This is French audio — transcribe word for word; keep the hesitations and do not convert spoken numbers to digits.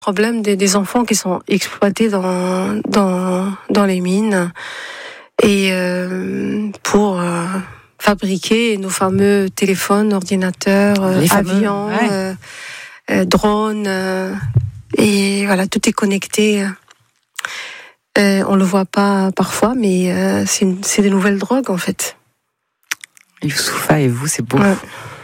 Problème des, des enfants qui sont exploités dans dans dans les mines et euh, pour euh, fabriquer nos fameux téléphones, ordinateurs, euh, fameux, avions, ouais. euh, euh, drones euh, et voilà, tout est connecté. Euh, on le voit pas parfois, mais euh, c'est une, c'est des nouvelles drogues en fait. Youssoufa et vous, c'est beau. Ouais.